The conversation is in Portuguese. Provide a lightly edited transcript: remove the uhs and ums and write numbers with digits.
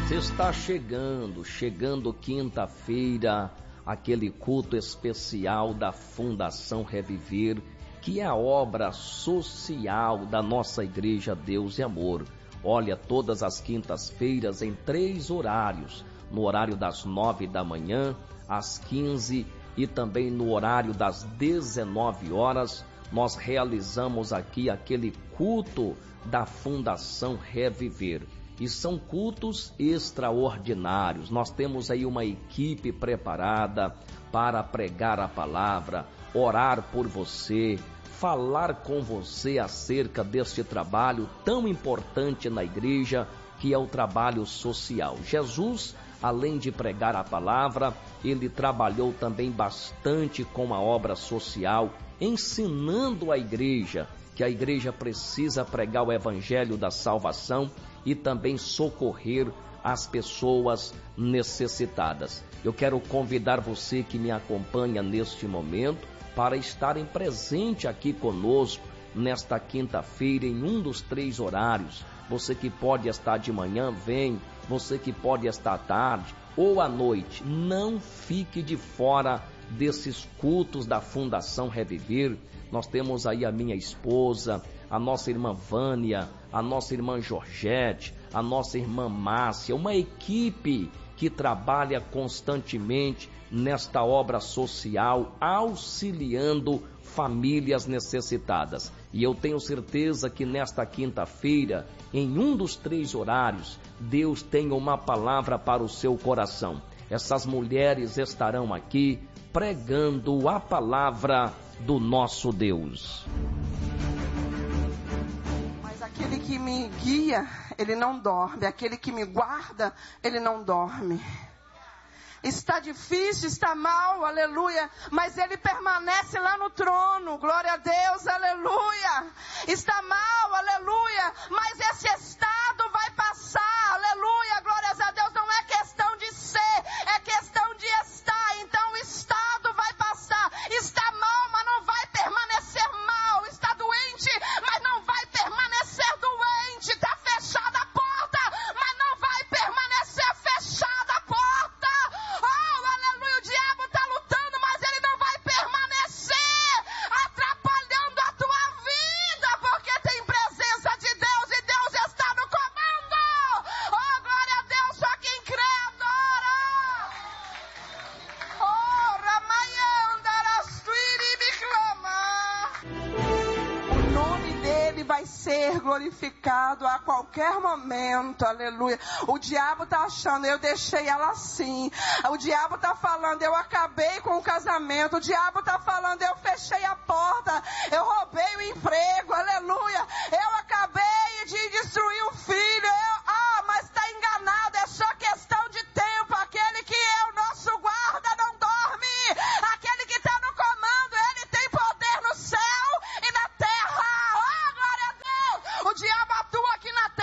Está chegando quinta-feira, aquele culto especial da Fundação Reviver, que é a obra social da nossa Igreja Deus e Amor. Olha, todas as quintas-feiras em 3 horários, no horário das 9 da manhã, às 15 e também no horário das 19 horas, nós realizamos aqui aquele culto da Fundação Reviver. E são cultos extraordinários. Nós temos aí uma equipe preparada para pregar a palavra, orar por você, falar com você acerca deste trabalho tão importante na igreja, que é o trabalho social. Jesus, além de pregar a palavra, ele trabalhou também bastante com a obra social, ensinando a igreja que a igreja precisa pregar o evangelho da salvação e também socorrer as pessoas necessitadas. Eu quero convidar você que me acompanha neste momento para estarem presente aqui conosco nesta quinta-feira em um dos 3 horários. Você que pode estar de manhã, vem. Você que pode estar à tarde ou à noite, não fique de fora desses cultos da Fundação Reviver. Nós temos aí a minha esposa, a nossa irmã Vânia, a nossa irmã Georgette, a nossa irmã Márcia, uma equipe que trabalha constantemente nesta obra social, auxiliando famílias necessitadas. E eu tenho certeza que nesta quinta-feira, em um dos 3 horários, Deus tem uma palavra para o seu coração. Essas mulheres estarão aqui pregando a palavra do nosso Deus. Mas aquele que me guia, ele não dorme. Aquele que me guarda, ele não dorme. Está difícil, está mal, aleluia, mas ele permanece lá no trono, glória a Deus, aleluia. Está mal, aleluia, mas esse estado vai passar, aleluia, glórias a Deus. Não é questão de ser, é questão de estar. Então o estado vai passar. Está mal, mas não vai permanecer mal. Está doente, mas não vai permanecer doente. Está fechada a porta, mas não vai permanecer fechada a porta. Oh, aleluia, o diabo está lutando, mas ele não vai permanecer atrapalhando a tua vida, porque tem presença de Deus e Deus está no comando. Oh, glória a Deus, só quem crê adora. Oh, Ramayandarastuiri me clama. O nome dele vai ser glorificado a qualquer momento, aleluia. O diabo está achando, eu deixei ela assim. O diabo está falando, eu acabei com o casamento. O diabo está falando, eu fechei a